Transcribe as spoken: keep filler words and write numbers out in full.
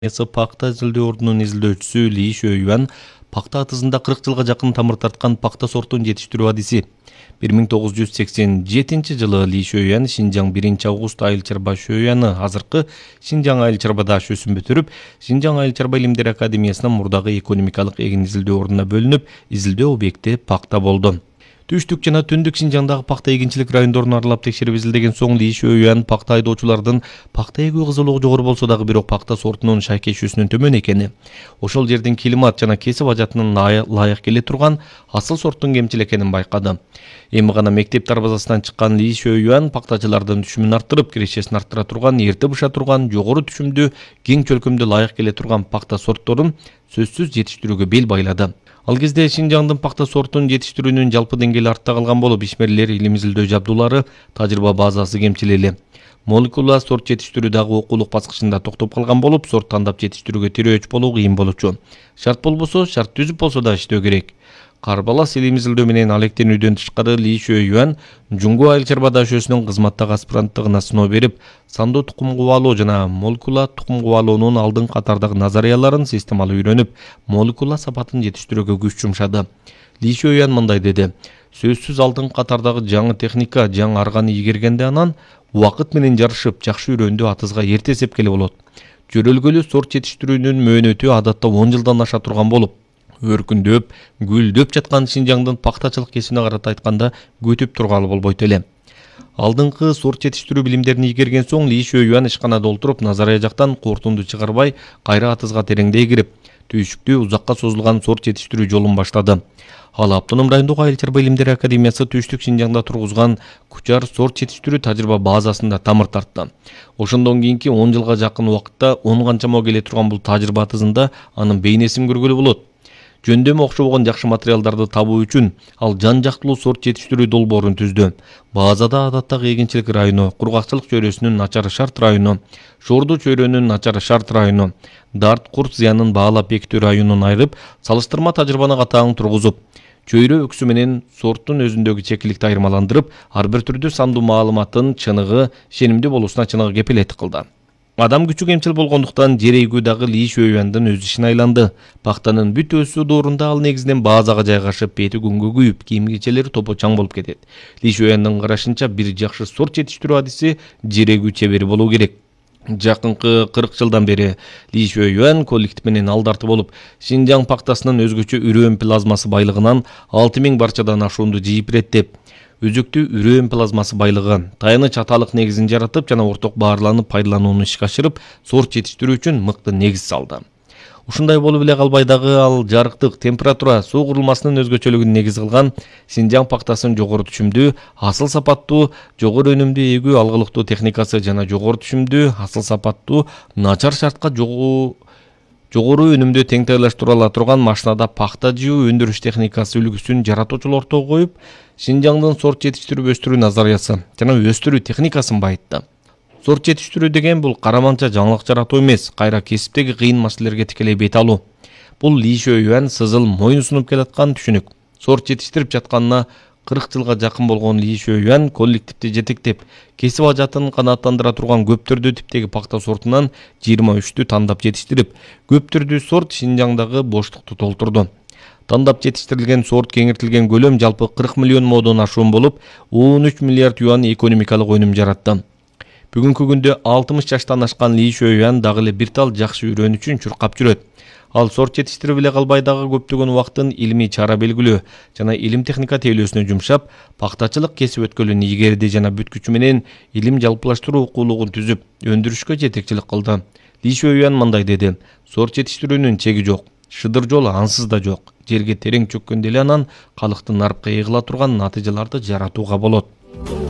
Эсы пакта изилдөө ордунун изилдөөчүсү Ли Шөйюан пакта атызында кырк жылга жакын тамыр тарткан пакта сортун жетиштирүү адиси. бир миң тогуз жүз сексен жетинчи жылы Ли Шөйюан Шинжаң биринчи август айыл чарба Шөйюаны азыркы Шинжаң айыл чарбада шөсүн бүтүрүп, Шинжаң айыл чарба илимдер академиясынын мурдагы экономикалык эгин изилдөө ордуна бөлүнүп, изилдөө объекти пакта болду. Түштүк жана түндүк Шинжаңдагы пакта эгинчилик райондорун аралап текшерип изилдеген соң Ли Шөйюан пакта айдоочулардын пакта эгүү кызуулугу жогору болсо дагы бирок пакта сортунун шайкешүүсүнүн төмөн экени, ошол жердин климат жана кесип ажатынын ылайык келе турган асыл сорттун кемчил экенин байкады. Эми гана мектеп дарбазасынан чыккан Ли Шөйюан пактачылардын түшүмүн арттырып, кирешесин арттыра турган, эрте быша турган, жогору түшүмдүү, кең чөлкөмдүү ылайык келе турган пакта сортторун сөзсүз жетиштирүүгө бел байлады. Ал кезде Шинжаңдын пакта сортун жетиштирүүнүн жалпы деңгээли артта калган болуп, ишмерлер илим изилдөө жабдуулары, тажрыйба базасы кемчил эле. Молекула сорт жетиштирүү дагы окуулук баскычында токтоп калган болуп, сорт тандап жетиштирүүгө тирөөч болуу кыйын болчу. Шарт болбосо, шарт түзүп болсо да иштөө керек. Карбалас илим изилдөө менен алектенүүдөн тышкары Ли Шөйюан Жуңгу айыл чарба дашөөсүнүн кызматтагы аспиранттыгына сыноо берип, сандуу тукум кубалоо жана молекула тукум кубалоонун алдын катардагы назарияларын системалуу үйрөнүп, молекула сапатын жетиштирүүгө күч жумшады. Ли Шөйюан мындай деди: сөзсүз алдын катардагы жаңы техника, жаңы арганы ийгергенде анан убакыт менен жарышып, жакшы үйрөндү атызга эрте эсепкеле болот. Жөрөлгөлүү сорт жетиштирүүнүн мөөнөтү адатта он жылдан аша турган болуп, өркүндөп, гүлдөп жаткан Шинжаңдын пактачылык кесибине карата айтканда көтүп тургалы болбойт эле. Алдыңкы сорт жетиштирүү билимдерин ийгерген соң Ли Шөйюан ишканада олтуруп, назария жактан кортунду чыгарбай, кайра атызга тереңдей кирип, түйшүктүү узакка созулган сорт жетиштирүү жолун баштады. Ал автоном райондогу айыл чарба илимдери академиясы Түштүк Шинжаңда тургузган Кучар сорт жетиштирүү тажрыйба базасында тамыр тартты. Ошондон кийинки он жылга жакын убакытта он канчама келе турган бул тажрыйба атызында анын бейнесин көргөлү болот. Жөндөмү окшобогон жакшы материалдарды табуу үчүн ал жан жактылуу сорт жетиштирүү долбоорун түздү. Базада адаттагы эгинчилик району, кургакчылык чөйрөсүнүн начар шарт району, шорду чөйрөнүн начар шарт району, дарт курт зыянын баалап бекитүү районун айырып, салыштырма тажрыйбаны катаң тургузуп, чөйрө өксү менен сорттун өзүндөгү чекиликти айырмаландырып, ар бир түрдүү сандуу маалыматтын чыныгы, ишенимдүү болуусуна чыныгы кепилеттик кылды. Адам күчү кемчил болгондуктан жер эгүү дагы Ли Шөйюандын өз ишине айланды. Пактанын бүт өсүү доорунда ал негизинен базага жайгашып, бети күнгө күйүп, кийим кечелери топо чаң болуп кетет. Ли Шөйюандын карашынча бир жакшы сорт жетиштирүү адиси жер эгүү чебери болуу керек. Жакынкы кырк жылдан бери Ли Шөйюан коллектив менен алдарты болуп, Шинжаң пактасынын өзгөчө үрөөн плазмасы байлыгынан алты миң барчадан ашуунду жыйып иреттеп, өзүктүү үрөөн плазмасы байлыгы, таяныч аталык негизин жаратып жана орток баарланып пайдаланууну ишке ашырып, сорт жетиштирүү үчүн мыкты негиз салды. Ушундай болуп эле калбай дагы ал жарыктык, температура, суу курулмасынын өзгөчөлүгүн негиз кылган Шинжаң пактасын жогору түшүмдүү, асыл сапаттуу, жогору өнүмдүү эгүү алгылыктуу техникасы жана жогору түшүмдүү, асыл сапаттуу, начар шартка жогуу Жогору өнүмдү теңтайлаштыра ала турган машинада пакта жыуу өндүрүш техникасы үлгүсүн жаратуучулар ортого коюп, Шинжаңдын сорт жетиштирүү өстүрүү назариясы жана өстүрүү техникасын байытты. Сорт жетиштирүү деген бул караманча жаңылык жаратуу эмес, кайра кесиптеги кыйын маселелерге тикелей бет алуу. Бул Ли Шөйюан сызыл мойын сунуп келаткан түшүнүк. Сорт жетиштирип жатканына кырк жылга жакын болгон Ли Шөйюан коллективди жетектеп, кесип ажатын канааттандыра турган көп түрдүү типтеги пакта сортунан жыйырма үчтү тандап жетиштирип, көп түрдүү сорт Шинжаңдагы боштукту толтурду. Тандап жетиштирилген сорт кеңиртилген көлөм жалпы кырк миллион модон ашуун болуп, он үч миллиард юан экономикалык өнүм жаратты. Бүгүнкү күндө алтымыш жаштан ашкан Ли Шөйюан дагы эле бир тал жакшы үйрөнүү үчүн чуркап жүрөт. Ал сорт жетиштирип эле калбай дагы көптөгөн убактын илимий чара белгилөө жана илим техника тейлөөсүнө жумшап, пактачылык кесип өткөлүн ийгерди жана бүт күчү менен илим жалпылаштыруу окуулугун түзүп, өндүрүшкө жетекчилик кылды. Ли Шөйюан мындай деди: сорт жетиштирүүнүн чеги жок, шыдыр жол ансыз да жок. Жерге терең чөккөндө эле анан калктын нарпка ыйгыла турган натыйжаларды жаратууга болот.